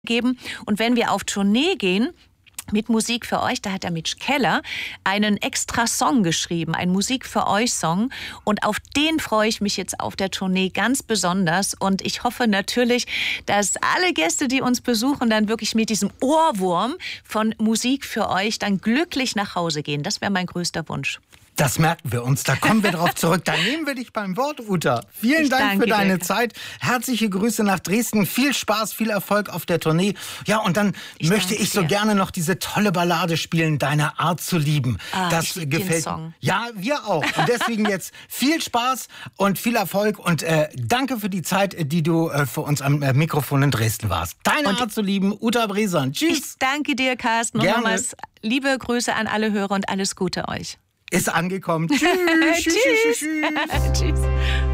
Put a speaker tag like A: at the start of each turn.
A: geben. Und wenn wir auf Tournee gehen, mit Musik für euch, da hat der Mitch Keller einen extra Song geschrieben, ein Musik für euch Song. Und auf den freue ich mich jetzt auf der Tournee ganz besonders. Und ich hoffe natürlich, dass alle Gäste, die uns besuchen, dann wirklich mit diesem Ohrwurm von Musik für euch dann glücklich nach Hause gehen. Das wäre mein größter Wunsch.
B: Das merken wir uns, da kommen wir drauf zurück. Da nehmen wir dich beim Wort, Uta. Vielen Dank für deine Zeit. Herzliche Grüße nach Dresden. Viel Spaß, viel Erfolg auf der Tournee. Ja, und dann möchte ich so gerne noch diese tolle Ballade spielen, Deine Art zu lieben. Das gefällt mir. Ja, wir auch. Und deswegen jetzt viel Spaß und viel Erfolg. Und danke für die Zeit, die du für uns am Mikrofon in Dresden warst. Deine Art zu lieben, Uta Bresson. Tschüss.
A: Ich danke dir, Carsten. Und nochmals liebe Grüße an alle Hörer und alles Gute euch.
B: Ist angekommen. Tschüss.
A: Tschüss. Tschüss.